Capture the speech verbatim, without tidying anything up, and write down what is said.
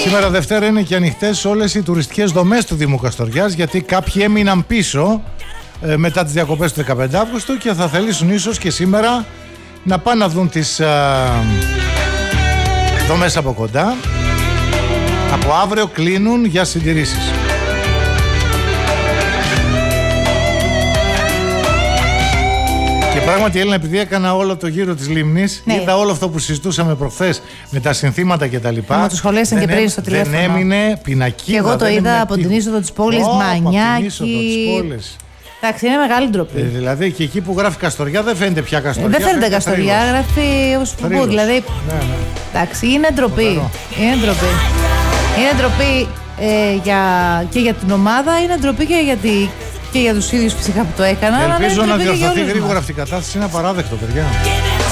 Σήμερα Δευτέρα είναι και ανοιχτές όλες οι τουριστικές δομές του Δήμου Καστοριάς, γιατί κάποιοι έμειναν πίσω ε, μετά τις διακοπές του δεκαπέντε Αυγούστου και θα θελήσουν ίσως και σήμερα να πάνε να δουν τις ε, δομές από κοντά. Από αύριο κλείνουν για συντηρήσεις. Και πράγματι, Έλληνα, επειδή έκανα όλο το γύρο της λίμνης, ναι, είδα όλο αυτό που συζητούσαμε προχθές με τα συνθήματα και τα λοιπά. Μα το σχολίασαν και πριν στο τηλέφωνο. Δεν έμεινε πινακίδα. Και εγώ το είδα από την είσοδο της πόλης, oh, Μανιάκη. Εντάξει, είναι μεγάλη ντροπή. Ε, δηλαδή και εκεί που γράφει Καστοριά δεν φαίνεται πια Καστοριά. Ε, δεν φαίνεται Καστοριά, γράφει ως που. Δηλαδή. Ναι, ναι. Εντάξει, είναι ντροπή. Είναι ντροπή. Είναι ντροπή ε, για, και για την ομάδα, είναι ντροπή και για, τη, και για τους ίδιους φυσικά που το έκαναν. Ελπίζω να διορθωθεί γρήγορα αυτή η κατάσταση. Είναι απαράδεκτο, παιδιά.